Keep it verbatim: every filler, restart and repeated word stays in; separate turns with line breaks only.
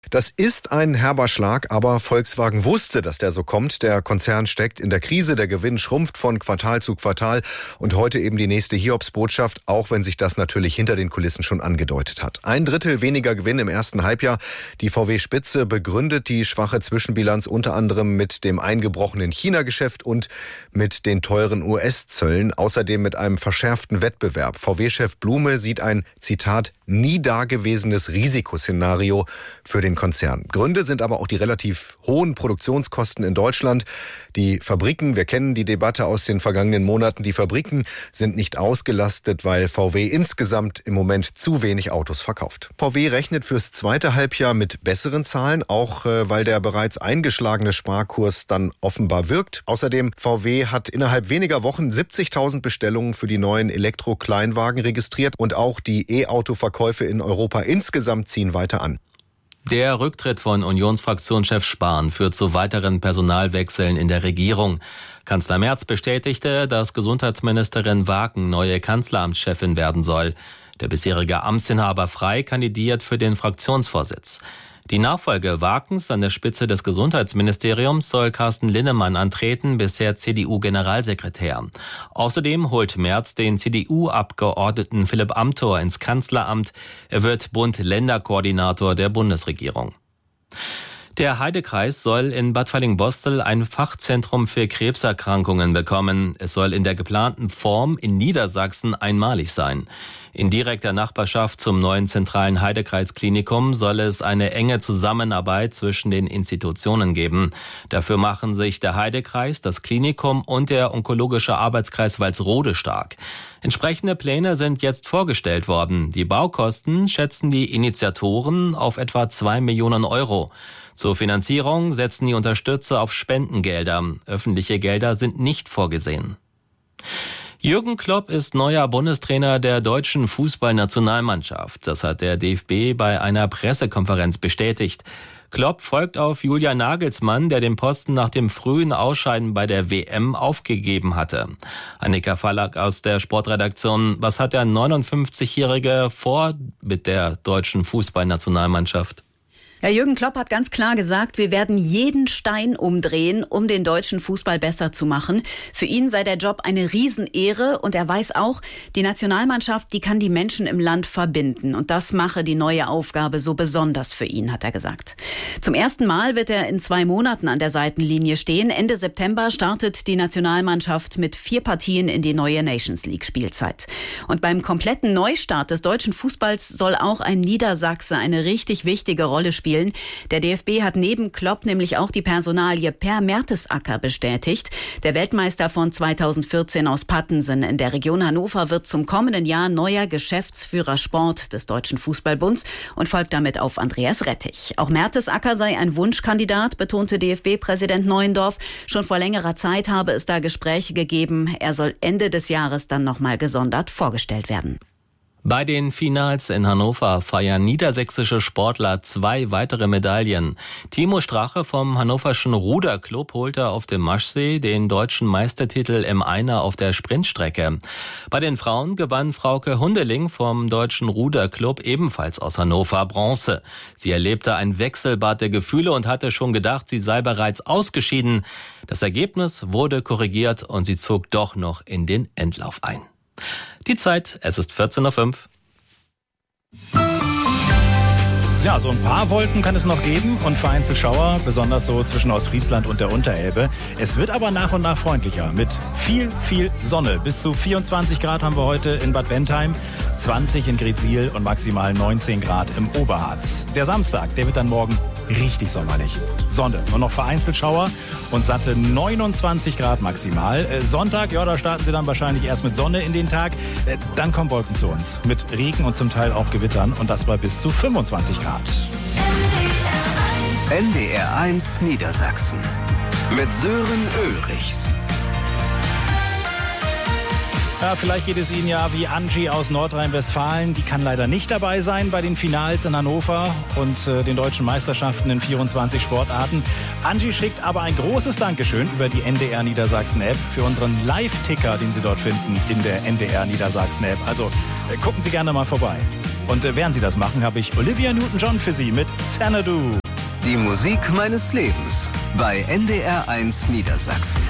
Das ist ein herber Schlag, aber Volkswagen wusste, dass der so kommt. Der Konzern steckt in der Krise, der Gewinn schrumpft von Quartal zu Quartal und heute eben die nächste Hiobsbotschaft, auch wenn sich das natürlich hinter den Kulissen schon angedeutet hat. Ein Drittel weniger Gewinn im ersten Halbjahr. Die V W-Spitze begründet die schwache Zwischenbilanz unter anderem mit dem eingebrochenen China-Geschäft und mit den teuren U S-Zöllen, außerdem mit einem verschärften Wettbewerb. V W-Chef Blume sieht ein, Zitat, nie dagewesenes Risikoszenario für den Konzern. Gründe sind aber auch die relativ hohen Produktionskosten in Deutschland. Die Fabriken, wir kennen die Debatte aus den vergangenen Monaten, die Fabriken sind nicht ausgelastet, weil V W insgesamt im Moment zu wenig Autos verkauft. V W rechnet fürs zweite Halbjahr mit besseren Zahlen, auch äh, weil der bereits eingeschlagene Sparkurs dann offenbar wirkt. Außerdem, V W hat innerhalb weniger Wochen siebzigtausend Bestellungen für die neuen Elektro-Kleinwagen registriert und auch die E-Auto-Verkäufe in Europa insgesamt ziehen weiter an.
Der Rücktritt von Unionsfraktionschef Spahn führt zu weiteren Personalwechseln in der Regierung. Kanzler Merz bestätigte, dass Gesundheitsministerin Waken neue Kanzleramtschefin werden soll. Der bisherige Amtsinhaber Frey kandidiert für den Fraktionsvorsitz. Die Nachfolge Wakens an der Spitze des Gesundheitsministeriums soll Carsten Linnemann antreten, bisher C D U-Generalsekretär. Außerdem holt Merz den C D U-Abgeordneten Philipp Amthor ins Kanzleramt. Er wird Bund-Länder-Koordinator der Bundesregierung. Der Heidekreis soll in Bad Fallingbostel ein Fachzentrum für Krebserkrankungen bekommen. Es soll in der geplanten Form in Niedersachsen einmalig sein. In direkter Nachbarschaft zum neuen zentralen Heidekreis-Klinikum soll es eine enge Zusammenarbeit zwischen den Institutionen geben. Dafür machen sich der Heidekreis, das Klinikum und der onkologische Arbeitskreis Walsrode stark. Entsprechende Pläne sind jetzt vorgestellt worden. Die Baukosten schätzen die Initiatoren auf etwa zwei Millionen Euro. Zur Finanzierung setzen die Unterstützer auf Spendengelder. Öffentliche Gelder sind nicht vorgesehen. Jürgen Klopp ist neuer Bundestrainer der deutschen Fußballnationalmannschaft. Das hat der D F B bei einer Pressekonferenz bestätigt. Klopp folgt auf Julian Nagelsmann, der den Posten nach dem frühen Ausscheiden bei der W M aufgegeben hatte. Annika Fallack aus der Sportredaktion. Was hat der neunundfünfzigjährige vor mit der deutschen Fußballnationalmannschaft?
Ja, Jürgen Klopp hat ganz klar gesagt, wir werden jeden Stein umdrehen, um den deutschen Fußball besser zu machen. Für ihn sei der Job eine Riesenehre und er weiß auch, die Nationalmannschaft, die kann die Menschen im Land verbinden. Und das mache die neue Aufgabe so besonders für ihn, hat er gesagt. Zum ersten Mal wird er in zwei Monaten an der Seitenlinie stehen. Ende September startet die Nationalmannschaft mit vier Partien in die neue Nations League Spielzeit. Und beim kompletten Neustart des deutschen Fußballs soll auch ein Niedersachse eine richtig wichtige Rolle spielen. Der D F B hat neben Klopp nämlich auch die Personalie Per Mertesacker bestätigt. Der Weltmeister von zweitausendvierzehn aus Pattensen in der Region Hannover wird zum kommenden Jahr neuer Geschäftsführer Sport des Deutschen Fußballbunds und folgt damit auf Andreas Rettich. Auch Mertesacker sei ein Wunschkandidat, betonte D F B-Präsident Neuendorf. Schon vor längerer Zeit habe es da Gespräche gegeben. Er soll Ende des Jahres dann nochmal gesondert vorgestellt werden.
Bei den Finals in Hannover feiern niedersächsische Sportler zwei weitere Medaillen. Timo Strache vom hannoverschen Ruderclub holte auf dem Maschsee den deutschen Meistertitel im Einer auf der Sprintstrecke. Bei den Frauen gewann Frauke Hundeling vom deutschen Ruderclub ebenfalls aus Hannover Bronze. Sie erlebte ein Wechselbad der Gefühle und hatte schon gedacht, sie sei bereits ausgeschieden. Das Ergebnis wurde korrigiert und sie zog doch noch in den Endlauf ein. Die Zeit, es ist vierzehn Uhr fünf.
Ja, so ein paar Wolken kann es noch geben und vereinzelt Schauer, besonders so zwischen Ostfriesland und der Unterelbe. Es wird aber nach und nach freundlicher mit viel, viel Sonne. Bis zu vierundzwanzig Grad haben wir heute in Bad Bentheim, zwanzig in Gretzwil und maximal neunzehn Grad im Oberharz. Der Samstag, der wird dann morgen richtig sommerlich. Sonne, nur noch vereinzelt Schauer und satte neunundzwanzig Grad maximal. Äh, Sonntag, ja, da starten sie dann wahrscheinlich erst mit Sonne in den Tag. Äh, dann kommen Wolken zu uns mit Regen und zum Teil auch Gewittern und das bei bis zu fünfundzwanzig Grad.
N D R eins Niedersachsen mit Sören Ulrichs.
Ja, vielleicht geht es Ihnen ja wie Angie aus Nordrhein-Westfalen. Die kann leider nicht dabei sein bei den Finals in Hannover und äh, den deutschen Meisterschaften in vierundzwanzig Sportarten. Angie schickt aber ein großes Dankeschön über die N D R Niedersachsen App für unseren Live-Ticker, den Sie dort finden in der N D R Niedersachsen App. Also äh, gucken Sie gerne mal vorbei. Und äh, während Sie das machen, habe ich Olivia Newton-John für Sie mit Xanadu.
Die Musik meines Lebens bei N D R eins Niedersachsen.